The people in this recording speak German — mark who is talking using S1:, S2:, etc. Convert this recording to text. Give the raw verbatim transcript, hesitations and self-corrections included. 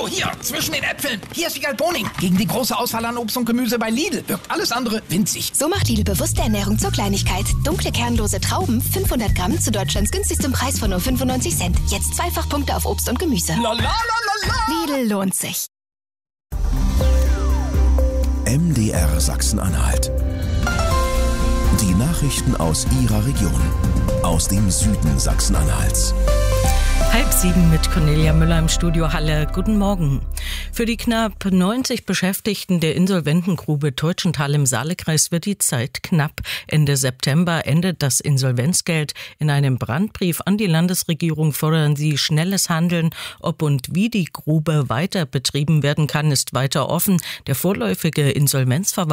S1: hier, zwischen den Äpfeln. Hier ist Wiegald Boning. Gegen die große Auswahl an Obst und Gemüse bei Lidl wirkt alles andere winzig.
S2: So macht Lidl bewusste Ernährung zur Kleinigkeit. Dunkle kernlose Trauben, fünfhundert Gramm zu Deutschlands günstigstem Preis von nur fünfundneunzig Cent. Jetzt zweifach Punkte auf Obst und Gemüse.
S1: La, la, la, la, la.
S2: Lidl lohnt sich.
S3: M D R Sachsen-Anhalt. Die Nachrichten aus Ihrer Region. Aus dem Süden Sachsen-Anhalts.
S4: Halb sieben mit Cornelia Müller im Studio Halle. Guten Morgen. Für die knapp neunzig Beschäftigten der Insolventengrube Teutschenthal im Saalekreis wird die Zeit knapp. Ende September endet das Insolvenzgeld. In einem Brandbrief an die Landesregierung fordern sie schnelles Handeln. Ob und wie die Grube weiter betrieben werden kann, ist weiter offen. Der vorläufige Insolvenzverwalter